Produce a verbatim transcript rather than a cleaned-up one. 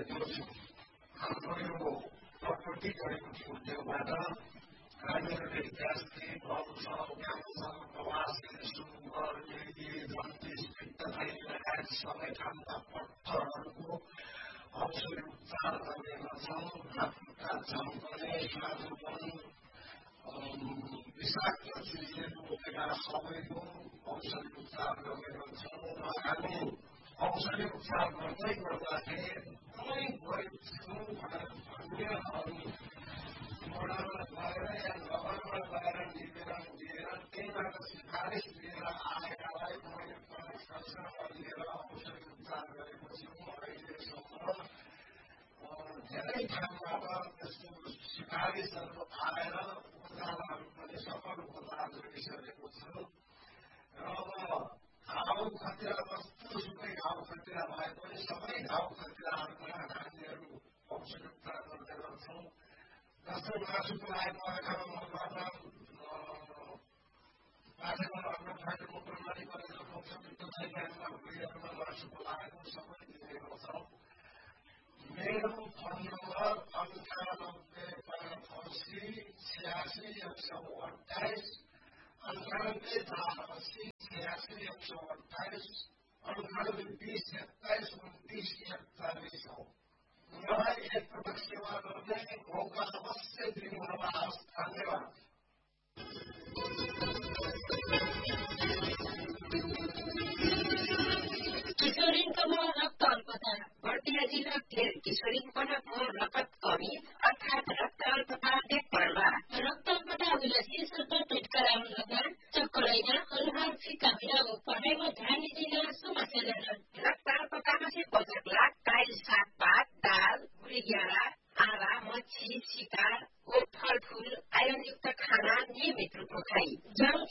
हाम्रो यो प्रकृति गरेको उद्योगबाट हामीहरूले ग्यासले बल्ब छ उद्योग छ प्रवासले सुगर मेडी जन्तिस पित्तथली लगायत सबै खालका पत्थरहरूको औषधि उपचार गर्ने गर्छौँ। हातखुट्टा झम्कने साँझोपन विषाक्त चिजले रोकेका सबैको औषधि उपचार गर्ने गर्छौँ र हामी औषधि उपचार गर्दै गर्दाखेरि कुनै गरिब छौँ भनेर अन्यहरू मोडलमा गएर या नगरमा गएर निवेदन दिएर त्यहीबाट सिफारिस लिएर आएकालाई मैले प्रशिक्षण लिएर औषधि उपचार गरेको छु। अहिलेसम्म धेरै ठाउँबाट त्यस्तो सिफारिसहरू आएर उपचारहरू पनि सफल उपचार गरिसकेको छु र अब घाउ खटिरा जस्तोसुकै घाउ खटिरा भए पनि सबै घाउ खटिराहरूमा हामीहरू औषधि उपचार गर्ने गर्छौँ। जस्तै मासुको लागि परेकामा मनबाट पाठेघरहरूमा फाइटोको प्रणाली गरेर औषधि तथाइमा भुँडीहरूमा मासुको लागेको सबै दिने गर्छौँ। मेरो फोन नम्बर अन्ठानब्बे पाँच असी छ्यासी एक सौ अठाइस अन्ठानब्बे चार असी छ्यासी एक सौ अठाइस अन्ठानब्बे बिस एक्काइस उन्तिस एकचालिस हो। मलाई एकपटक सेवा गर्ने मौका अवश्य दिनुहोला। धन्यवाद। किशोरीको मूल रक्त अल्पता बर्दिया जिल्ला खेल किशोरीको मूल रगत कमी अर्थात रक्त अल्पता देखपर्दा रक्त अल्पता हुँदा शीर्षको पेट कराउनु लगा चक्कर ऐना अनुहार फिका बिराउनु पढाइमा ध्यान दिन समस्या रक्त अल्पतामा से पोषक लाग काइल सागपात दाल गुडिग्यारा आरा मच्छी शिकार ओ फलफूल आयनयुक्त खाना नियमित रूपमा खाई जङ्क